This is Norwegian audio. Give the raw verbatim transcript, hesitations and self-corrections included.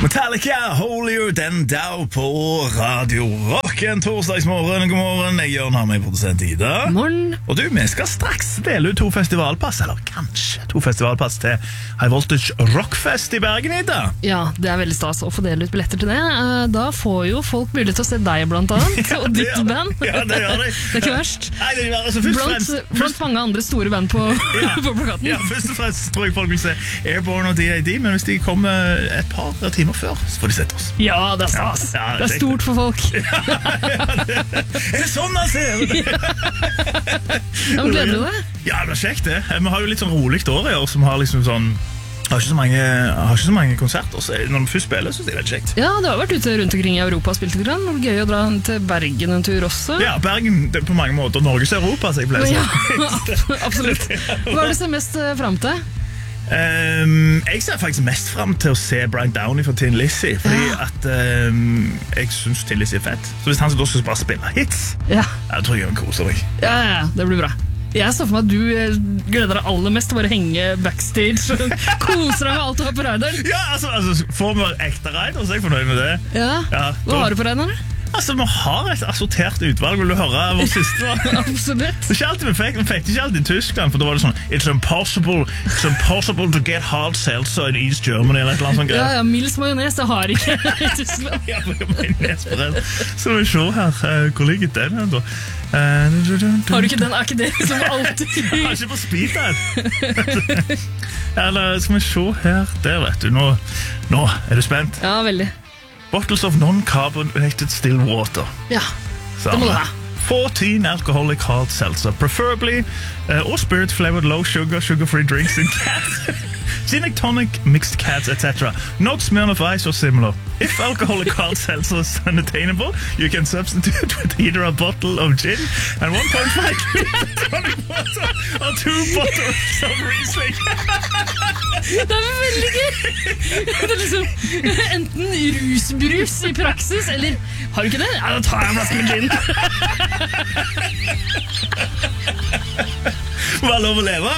Metallica, Holier Than Thou på Radio Rock. En torsdagsmorgen, god morgen. Jeg Jørn har med produsent Ida. Morgen. Og du, vi skal straks dele ut to festivalpass, eller kanskje to festivalpass til High Voltage Rockfest i Bergen, Ida. Ja, det er veldig stas å få dele ut billetter til det. Da får jo folk mulighet til å se deg blant annet, Ja, og det ditt gjør det. band. Ja, det gjør det. Det er ikke verst. Nei, det gjør altså, først og Blant, fremst, blant mange andre store band på, Ja. på plakaten. Ja, først og fremst tror jeg folk vil se Airborne og D A D, men hvis de kommer et par timer før, så får de sett oss. Ja, det er stas. Ja, ja, det er stort for folk. Er det sånn han ser? Ja, men gleder du deg? Ja, det er kjekt det. Vi har jo litt sånn roligt år i år, som har liksom sånn har ikke så mange, har ikke så mange konserter, så når vi først spiller, så er det veldig kjekt. Ja, du har vært ute rundt omkring i Europa og spilt litt grann. Det er gøy å dra til Bergen en tur også. Ja, Bergen det er på mange måter Norges Europa, så jeg pleier å si. Ja, absolutt. Hva er det du ser mest eh, frem til? Um, jeg ser faktisk mest frem til å se Brian Downey fra Tin Lizzy, fordi at um, jeg synes Tin Lizzy er fett. Så hvis han da skal bare spille hits, Ja, jeg tror jeg han koser meg. ja, ja, det blir bra. Jeg så for meg at du eh, gleder deg aller mest til å bare henge backstage og kose deg med alt du har på radaren. Ja, altså, altså får vi ekte rider, så er jeg fornøyd med det. Ja, Ja, hva da- har du på radaren? Altså, vi har et assortert utvalg. Vil du høre vår siste? Da? Absolutt. Det er ikke alltid vi fikk, vi fikk ikke alltid i Tyskland, for da var det sånn It's impossible, it's impossible to get hard seltzer in East Germany, eller et eller annet sånt Ja, greier. ja, Mils majones, det har ikke i Tyskland. Ja, for jeg mener jeg er redd. Så vi se her, eh, hvor ligger den her da? Eh, Har du ikke den? Er ikke det som alltid? Jeg har ikke på speed der. Eller skal vi se her, der vet du, nå, nå er du spent. Ja, veldig. Bottles of non-carbonated still water. Ja, Så, det må du ha. fourteen alcoholic hard seltzer, preferably, uh, or spirit-flavored low sugar, sugar-free drinks in cans. Gin and tonic, mixed cats, et cetera. Not Smirnoff Ice or similar. If alcoholic hard seltzer is unattainable, you can substitute with either a bottle of gin and one point five tonic water or two bottles of Riesling. Det er veldig gøy! Det er liksom enten rusbrus i praksis, eller har du ikke det? Ja, da tar jeg en flaske med gin. Var lov å leve?